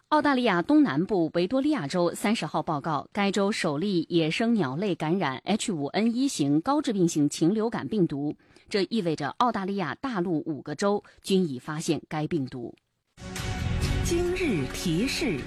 澳大利亚东南部维多利亚州30号报告，该州首例野生鸟类感染 H5N1 型高致病性禽流感病毒，这意味着澳大利亚大陆5个州均已发现该病毒。 今日提示：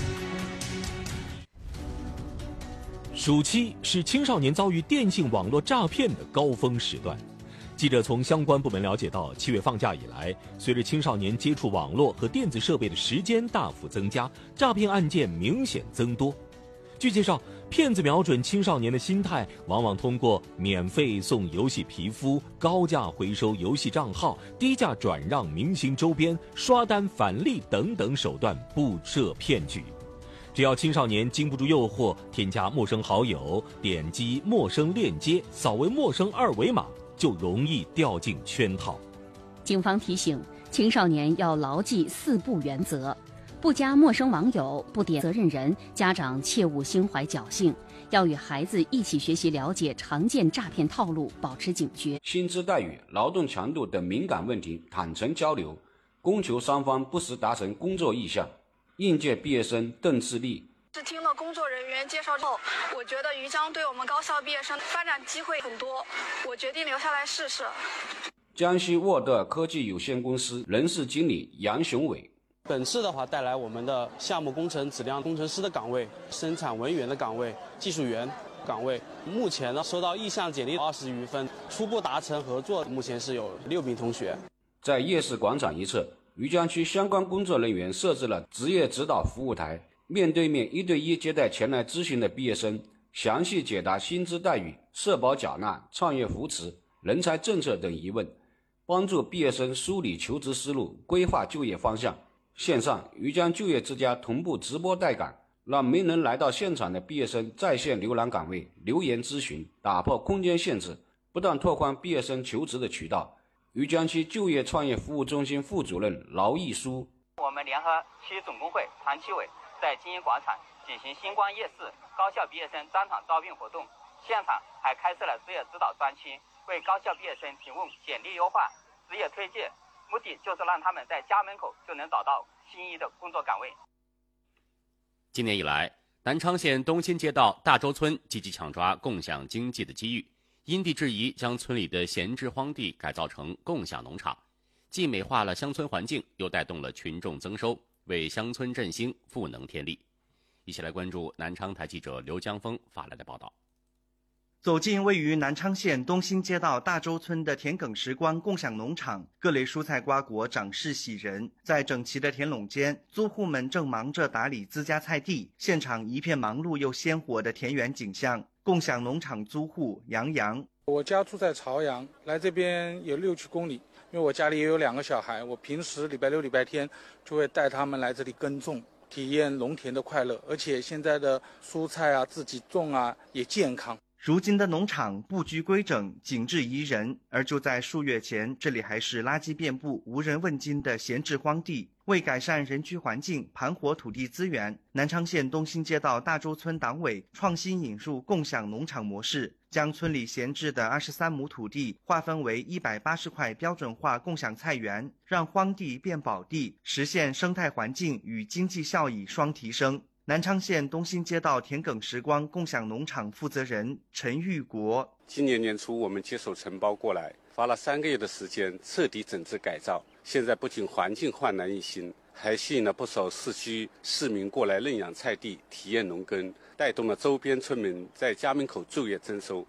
暑期是青少年遭遇电信网络诈骗的高峰时段。记者从相关部门了解到，7月放假以来，随着青少年接触网络和电子设备的时间大幅增加，诈骗案件明显增多。据介绍，骗子瞄准青少年的心态，往往通过免费送游戏皮肤、高价回收游戏账号、低价转让明星周边、刷单返利等等手段布设骗局。只要青少年经不住诱惑，添加陌生好友，点击陌生链接，扫为陌生二维码，就容易掉进圈套。 警方提醒青少年要牢记4不原则：不加陌生网友，不点责任人，家长切勿心怀侥幸，要与孩子一起学习了解常见诈骗套路，保持警觉。 薪资待遇、劳动强度等敏感问题坦诚交流，供求双方不时达成工作意向。应届毕业生邓志立。 是听了工作人员介绍后，我觉得余江对我们高校毕业生发展机会很多，我决定留下来试试。 江西沃德尔科技有限公司人事经理杨雄伟。 本次的话带来我们的项目工程质量工程师的岗位、生产文员的岗位、技术员岗位。目前呢，收到意向简历20余份，初步达成合作，目前是有6名同学。 在夜市广场一侧，余江区相关工作人员设置了职业指导服务台，面对面1对1接待前来咨询的毕业生，详细解答薪资待遇、社保缴纳、创业扶持、人才政策等疑问，帮助毕业生梳理求职思路，规划就业方向。线上余江就业之家同步直播带岗，让没能来到现场的毕业生在线浏览岗位、留言咨询，打破空间限制，不断拓宽毕业生求职的渠道。余江区就业创业服务中心副主任劳毅书。 我们联合区总工会、团区委在金鹰广场举行星光夜市高校毕业生专场招聘活动，现场还开设了职业指导专区，为高校毕业生提供简历优化、职业推荐，目的就是让他们在家门口就能找到心仪的工作岗位。 今年以来，南昌县东新街道大洲村积极抢抓共享经济的机遇，因地制宜将村里的闲置荒地改造成共享农场，既美化了乡村环境，又带动了群众增收，为乡村振兴赋能添力。一起来关注南昌台记者刘江峰发来的报道。 走进位于南昌县东新街道大洲村的田埂时光共享农场，各类蔬菜瓜果长势喜人。在整齐的田垄间，租户们正忙着打理自家菜地，现场一片忙碌又鲜活的田园景象。共享农场租户杨洋： 我家住在朝阳，来这边有6-7公里，因为我家里也有2个小孩，我平时礼拜6、礼拜天就会带他们来这里耕种，体验农田的快乐。而且现在的蔬菜啊，自己种啊，也健康。 如今的农场布局规整，景致宜人，而就在数月前，这里还是垃圾遍布、无人问津的闲置荒地。为改善人居环境、盘活土地资源，南昌县东新街道大洲村党委创新引入共享农场模式，将村里闲置的23亩土地划分为180块标准化共享菜园，让荒地变宝地，实现生态环境与经济效益双提升。南昌县东新街道田埂时光共享农场负责人陈玉国： 今年年初我们接手承包过来，花了3个月的时间彻底整治改造，现在不仅环境焕然一新，还吸引了不少市区市民过来认养菜地、体验农耕，带动了周边村民在家门口就业增收。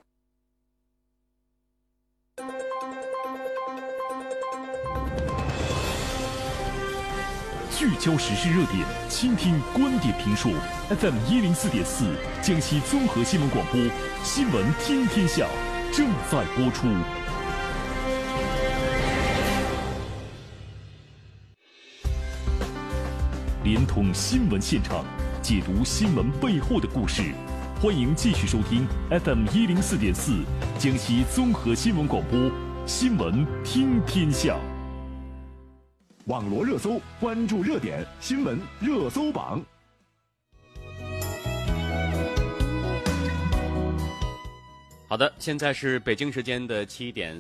聚焦时事热点，倾听观点评述。FM 104.4，江西综合新闻广播，新闻听天下正在播出。连通新闻现场，解读新闻背后的故事。欢迎继续收听 FM 104.4，江西综合新闻广播，新闻听天下。 网罗热搜，关注热点，新闻热搜榜。 好的，现在是北京时间的7点。